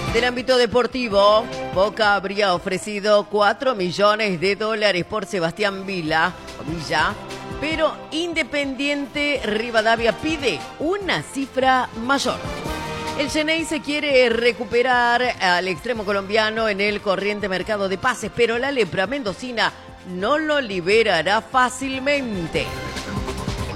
Del ámbito deportivo, Boca habría ofrecido $4 millones por Sebastián Villa, pero Independiente Rivadavia pide una cifra mayor. El Xeneize se quiere recuperar al extremo colombiano en el corriente mercado de pases, pero la lepra mendocina no lo liberará fácilmente.